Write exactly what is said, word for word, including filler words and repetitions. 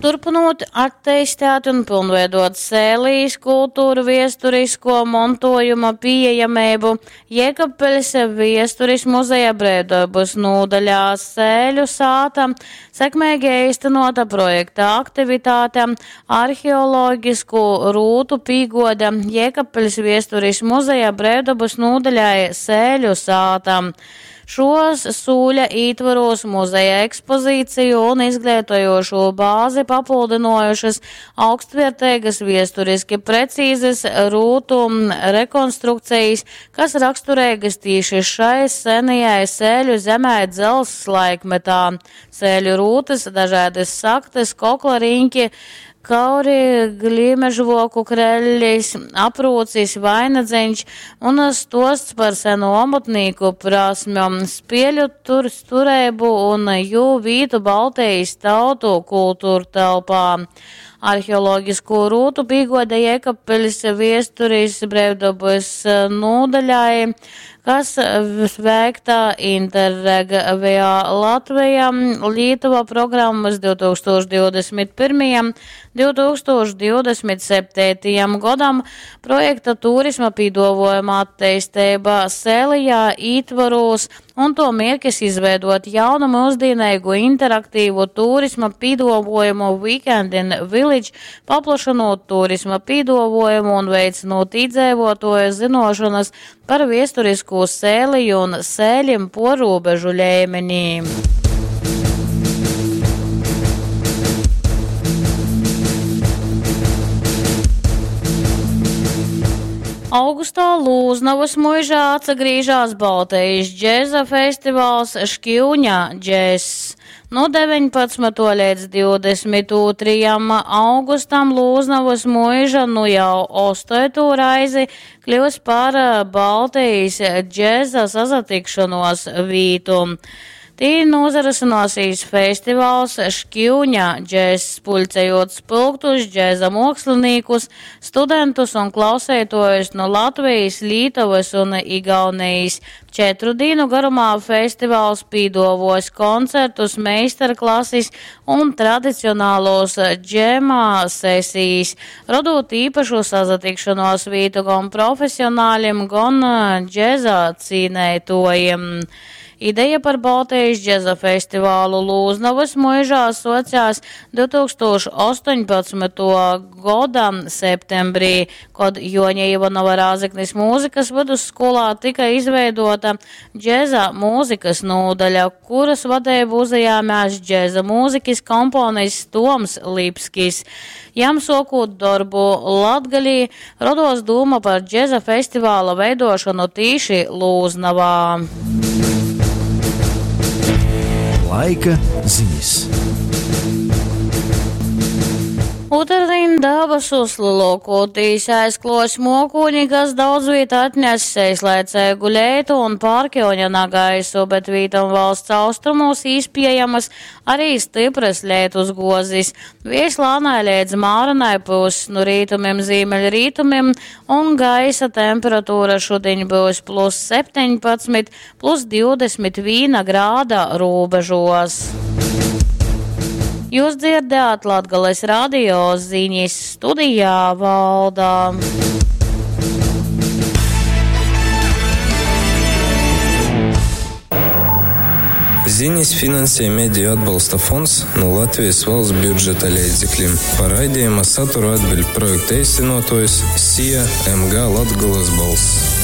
Turpinot attīstīt un pilnveidot Sēlijas kultūru viesturisko montojuma pieejamību, Jēkabpeļs viesturis muzeja Brēvdabas nodaļā Sēļu sāta sekmīgi īstenota projekta aktivitāte arheoloģisku rūtu pīgoda Jēkabpeļs viesturis muzeja Brēvdabas nodaļai Sēļu sāta. Šos sūļa ītvaros muzeja ekspozīciju un izglītojošo bāzi papildinojušas augstvērtīgas viesturiski precīzes rūtu rekonstrukcijas, kas raksturīgas tīši šai senajai Sēļu zemē dzelzs laikmetā. Sēļu rūtas, dažādas saktas, kokla riņķi, kauri, glīmežvoku kreļļis, aprūcis, vainadzeņš un stosts par senu omotnīku prasmju, spieļu tur sturēbu un jū vītu Baltijas tautu kultūru telpā. Arheoloģisku rūtu pīgoda Jēkabpeļs viesturis Brēvdabas nodaļai, kas veikta Interreg via Latvija Lietuva programmas divi tūkstoši divdesmit pirmajam līdz divi tūkstoši divdesmit septītajam gadam projekta turisma pīdovojuma attīstība Sēlijā ītvaros un to mērķis izveidot jaunu mūsdienīgu interaktīvu turisma pīdovojumu Weekend in Village, paplašinot turisma pīdovojumu un veicinot iedzīvotāju zinošanas par viesturisko Sēliju un Sēļim porūbežu līmenī. Augustā Lūznavas muižā atsagrīžās Baltijas džeza festivāls Škivņa džess. No deviņpadsmitā līdz divdesmit otrajam augustam Lūznavas muiža nu jau ostoto reizi kļūs par Baltijas džeza sasatikšanos vītu. Tī nozarasinosies festivāls Škivņa džess, puļcējot spilgtus džeza mākslinikus, studentus un klausētojus no Latvijas, Lietuvas un Igaunijas. Četru dienu garumā festivāls pīdovos koncertus, meistarklases un tradicionālos džemā sesijas, rodot īpašu sasatikšanos vītu gan profesionāļiem, gan džeza cīnētojiem. Ideja par Baltijas džeza festivālu Lūznavas muižā socās divi tūkstoši astoņpadsmitā gada septembrī, kad Joņa Ivanova Rāzeknis mūzikas vidusskolā tika izveidota džeza mūzikas nodaļa, kuras vadību uzņēmās džeza mūzikas komponists Toms Lipskis. Jam sokot darbu Latgalī, rodos doma par džeza festivāla veidošanu tīši Lūznavā. Laika ziņas. Otrdien dabas uzlūkotīs aizklos mokuņi, kas daudz vieta atņesēs laicēgu leitu un pārkjoņana gaisu, bet vītam valsts austrumos izpiejamas arī stipras leitus gozis. Vieslānai līdz māranai pūs no rītumiem zīmeļa rītumiem un gaisa temperatūra šodien būs plus septiņpadsmit, plus divdesmit viena grāda robežos. Jūs dzirdējāt Latgales radio ziņas, studijā Valdā. Ziņas finansē Mediju atbalsta fonds no Latvijas valsts budžeta līdzekļiem. Par raidījuma saturu atbild projekta īstenotājs S I A M G Latgales balss.